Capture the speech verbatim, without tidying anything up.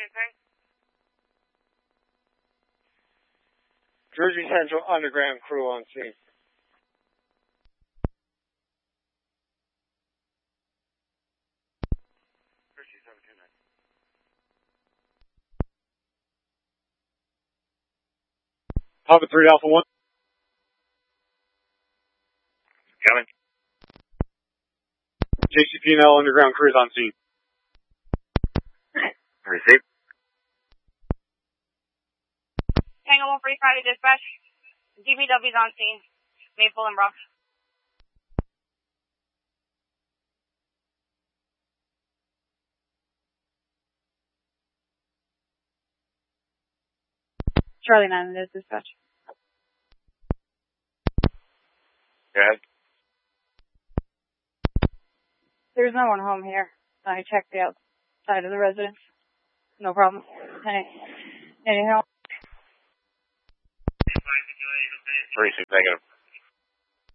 anything? Jersey Central Underground crew on scene. Jersey seven two nine. Papa three Alpha one. Coming. J C P and L Underground crews on scene. Receive. Tango one three Friday dispatch. D B W's on scene. Maple and Bronx. Charlie nine is dispatch. Go ahead. There's no one home here. I checked the outside of the residence. No problem. Any, any help? Receive, negative.